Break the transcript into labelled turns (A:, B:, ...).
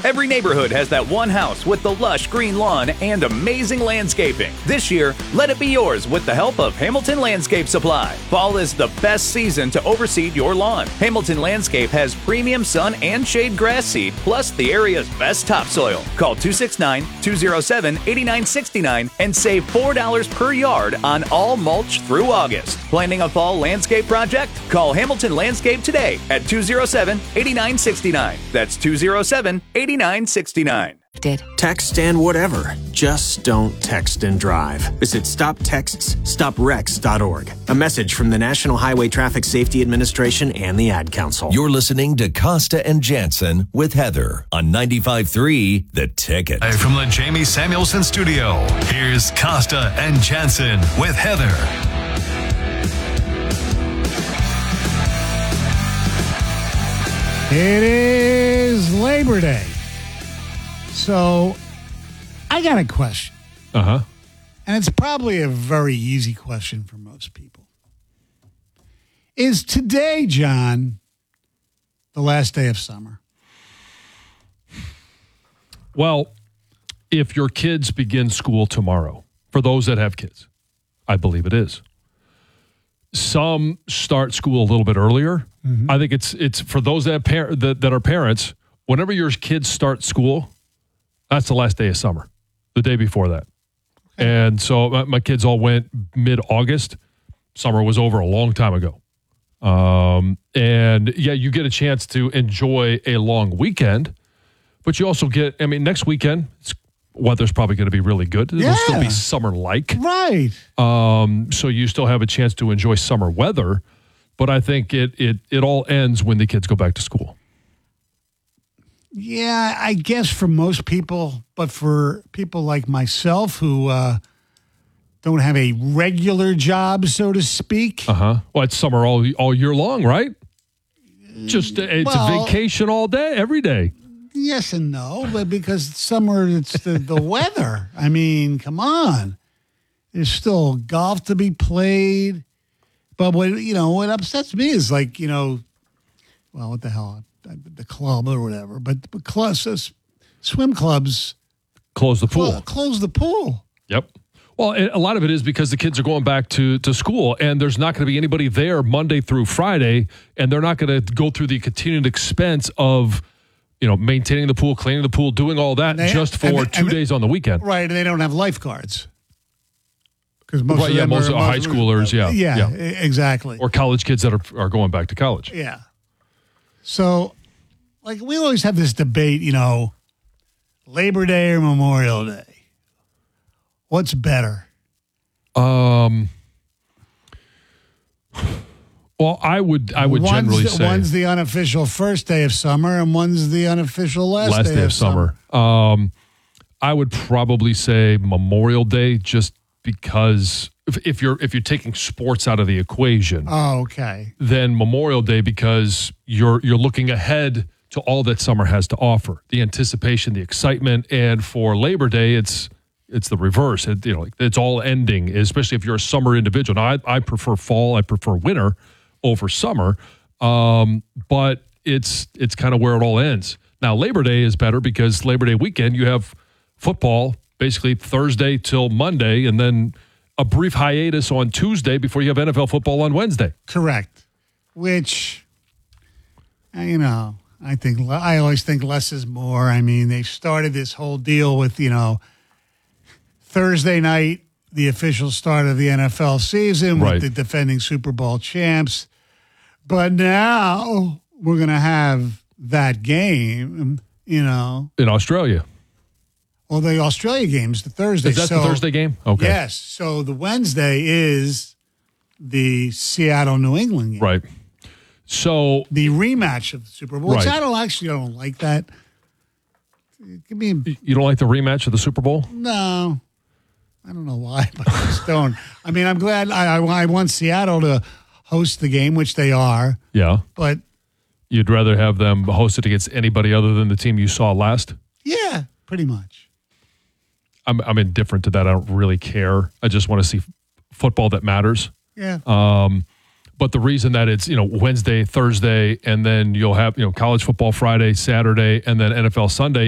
A: Every neighborhood has that one house with the lush green lawn and amazing landscaping. This year, let it be yours with the help of Hamilton Landscape Supply. Fall is the best season to overseed your lawn. Hamilton Landscape has premium sun and shade grass seed, plus the area's best topsoil. Call 269-207-8969 and save $4 per yard on all mulch through August. Planning a fall landscape project? Call Hamilton Landscape today at 207-8969. That's 207-8969.
B: Text and whatever. Just don't text and drive. Visit StopTextsStopWrecks.org. A message from the National Highway Traffic Safety Administration and the Ad Council.
C: You're listening to Costa and Jansen with Heather on 95.3 The Ticket.
D: Hey, from the Jamie Samuelson Studio, here's Costa and Jansen with Heather.
E: It is Labor Day. So, I got a question.
F: Uh-huh.
E: And it's probably a very easy question for most people. Is today, John, the last day of summer?
F: Well, if your kids begin school tomorrow, for those that have kids, I believe it is. Some start school a little bit earlier. Mm-hmm. I think it's for those that are parents, whenever your kids start school, that's the last day of summer, the day before that. Okay. And so my kids all went mid-August. Summer was over a long time ago. And, yeah, you get a chance to enjoy a long weekend, but you also get, next weekend, weather's probably going to be really good. It'll still be summer-like.
E: Right.
F: So you still have a chance to enjoy summer weather, but I think it all ends when the kids go back to school.
E: Yeah, I guess for most people, but for people like myself who don't have a regular job, so to speak.
F: Uh-huh. Well, it's summer all year long, right? It's a vacation all day, every day.
E: Yes and no, but because summer, it's the weather. I mean, come on. There's still golf to be played. But what upsets me is what the hell? The club or whatever, but swim clubs
F: close the pool.
E: Close the pool.
F: Yep. Well, a lot of it is because the kids are going back to school, and there's not going to be anybody there Monday through Friday, and they're not going to go through the continued expense of maintaining the pool, cleaning the pool, doing all that just for 2 days on the weekend.
E: Right, and they don't have lifeguards. Because most of them
F: are high schoolers. Yeah,
E: exactly.
F: Or college kids that are going back to college.
E: Yeah. So, we always have this debate, Labor Day or Memorial Day. What's better?
F: Well, I would generally say
E: one's the unofficial first day of summer, and one's the unofficial last day of summer.
F: I would probably say Memorial Day, just because if you're taking sports out of the equation.
E: Oh, okay.
F: Then Memorial Day, because you're looking ahead to all that summer has to offer, the anticipation, the excitement, and for Labor Day, it's the reverse. It's all ending, especially if you're a summer individual. Now, I prefer fall, I prefer winter over summer, but it's kind of where it all ends. Now, Labor Day is better because Labor Day weekend you have football basically Thursday till Monday, and then a brief hiatus on Tuesday before you have NFL football on Wednesday.
E: Correct. Which, I always think less is more. I mean, they started this whole deal with, Thursday night, the official start of the NFL season with the defending Super Bowl champs. But now we're going to have that game,
F: in Australia.
E: Well, the Australia game's the Thursday.
F: Is that the Thursday game? Okay.
E: Yes. So the Wednesday is the Seattle-New England game.
F: Right. So
E: the rematch of the Super Bowl. Which I don't like that. Give me.
F: You don't like the rematch of the Super Bowl?
E: No. I don't know why, but I just don't. I mean, I'm glad I want Seattle to host the game, which they are.
F: Yeah.
E: But
F: you'd rather have them host it against anybody other than the team you saw last?
E: Yeah, pretty much.
F: I'm indifferent to that. I don't really care. I just want to see football that matters.
E: Yeah.
F: But the reason that it's, Wednesday, Thursday, and then you'll have, college football Friday, Saturday, and then NFL Sunday